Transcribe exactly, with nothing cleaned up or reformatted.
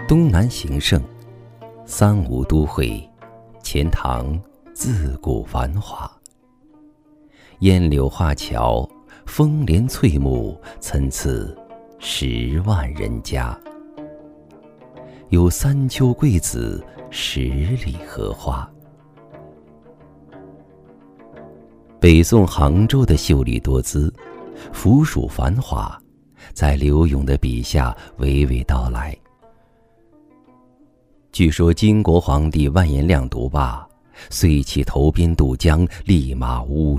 东南形胜，三吴都会，钱塘自古繁华。烟柳画桥，风帘翠幕，参差十万人家。有三秋桂子，十里荷花。北宋杭州的秀丽多姿，府属繁华，在柳永的笔下娓娓道来。据说金国皇帝完颜亮读罢，遂起投鞭渡江，立马乌